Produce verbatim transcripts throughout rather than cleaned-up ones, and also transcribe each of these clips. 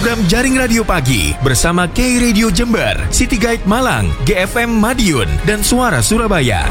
program Jaring Radio Pagi bersama K Radio Jember, City Guide Malang, G F M Madiun, dan Suara Surabaya.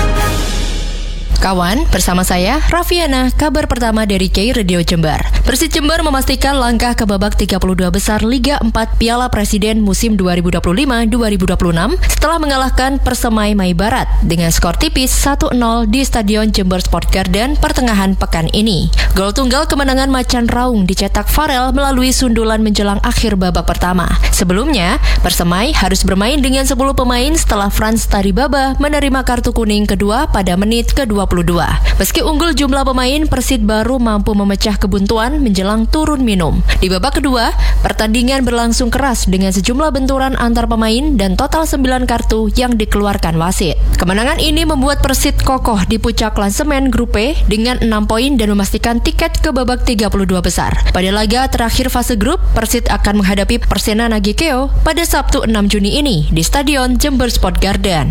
Kawan, bersama saya, Raffiana, kabar pertama dari K Radio Jember. Persib Jember memastikan langkah ke babak tiga puluh dua besar Liga empat Piala Presiden musim dua ribu dua puluh lima dua ribu dua puluh enam setelah mengalahkan Persemai Mai Barat dengan skor tipis satu nol di Stadion Jember Sport Garden pertengahan pekan ini. Gol tunggal kemenangan Macan Raung dicetak Farel melalui sundulan menjelang akhir babak pertama. Sebelumnya, Persemai harus bermain dengan sepuluh pemain setelah Frans Taribaba menerima kartu kuning kedua pada menit ke dua puluh dua. Meski unggul jumlah pemain, Persib baru mampu memecah kebuntuan menjelang turun minum. Di babak kedua, pertandingan berlangsung keras dengan sejumlah benturan antar pemain dan total sembilan kartu yang dikeluarkan wasit. Kemenangan ini membuat Persib kokoh di puncak klasemen Grup E dengan enam poin dan memastikan tiket ke babak tiga puluh dua besar. Pada laga terakhir fase grup, Persib akan menghadapi Persena Nagekeo pada Sabtu enam Juni ini di Stadion Jember Sport Garden.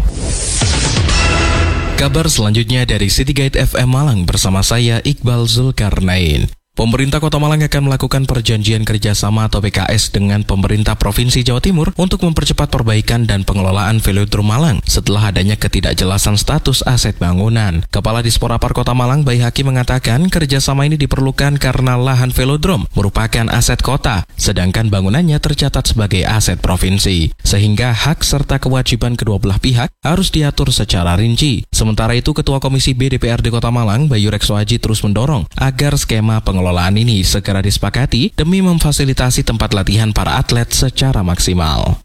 Kabar selanjutnya dari City Guide F M Malang bersama saya Iqbal Zulkarnain. Pemerintah Kota Malang akan melakukan perjanjian kerjasama atau P K S dengan pemerintah Provinsi Jawa Timur untuk mempercepat perbaikan dan pengelolaan Velodrome Malang setelah adanya ketidakjelasan status aset bangunan. Kepala Disporapar Kota Malang, Bayi Hakim, mengatakan kerjasama ini diperlukan karena lahan velodrome merupakan aset kota, sedangkan bangunannya tercatat sebagai aset provinsi, sehingga hak serta kewajiban kedua belah pihak harus diatur secara rinci. Sementara itu, Ketua Komisi B D P R D Kota Malang, Bayu Reksoaji, terus mendorong agar skema pengelolaan Pengelolaan ini segera disepakati demi memfasilitasi tempat latihan para atlet secara maksimal.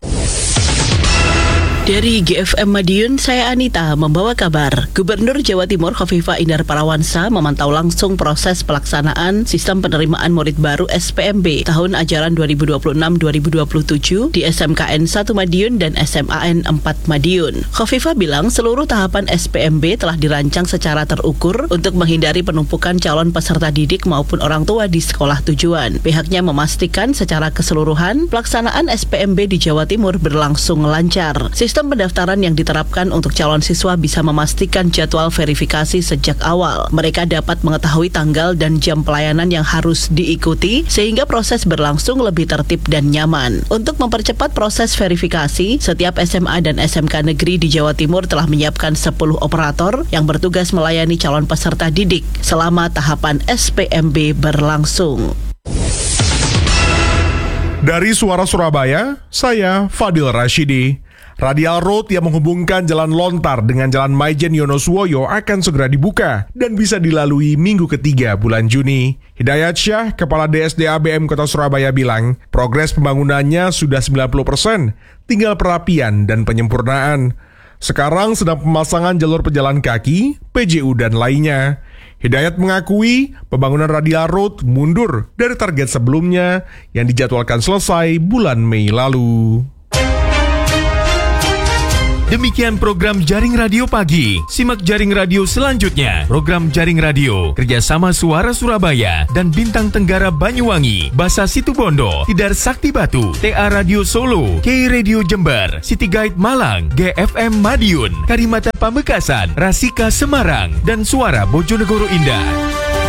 Dari G F M Madiun, saya Anita membawa kabar. Gubernur Jawa Timur Khofifah Indar Parawansa memantau langsung proses pelaksanaan sistem penerimaan murid baru S P M B tahun ajaran dua ribu dua puluh enam dua ribu dua puluh tujuh di S M K N satu Madiun dan S M A N empat Madiun. Khofifah bilang seluruh tahapan S P M B telah dirancang secara terukur untuk menghindari penumpukan calon peserta didik maupun orang tua di sekolah tujuan. Pihaknya memastikan secara keseluruhan pelaksanaan S P M B di Jawa Timur berlangsung lancar. Sistem pendaftaran yang diterapkan untuk calon siswa bisa memastikan jadwal verifikasi sejak awal. Mereka dapat mengetahui tanggal dan jam pelayanan yang harus diikuti sehingga proses berlangsung lebih tertib dan nyaman. Untuk mempercepat proses verifikasi, setiap S M A dan S M K negeri di Jawa Timur telah menyiapkan sepuluh operator yang bertugas melayani calon peserta didik selama tahapan S P M B berlangsung. Dari Suara Surabaya, saya Fadil Rashidi. Radial Road yang menghubungkan Jalan Lontar dengan Jalan Maijen Yonoswoyo akan segera dibuka dan bisa dilalui minggu ketiga bulan Juni. Hidayat Syah, Kepala D S D A B M Kota Surabaya bilang, progres pembangunannya sudah sembilan puluh persen, tinggal perapian dan penyempurnaan. Sekarang sedang pemasangan jalur pejalan kaki, P J U dan lainnya. Hidayat mengakui pembangunan Radial Road mundur dari target sebelumnya yang dijadwalkan selesai bulan Mei lalu. Demikian program Jaring Radio Pagi. Simak Jaring Radio selanjutnya. Program Jaring Radio kerjasama Suara Surabaya dan Bintang Tenggara Banyuwangi, Basa Situbondo, Tidar Sakti Batu, T A Radio Solo, K Radio Jember, City Guide Malang, G F M Madiun, Karimata Pamekasan, Rasika Semarang, dan Suara Bojonegoro Indah.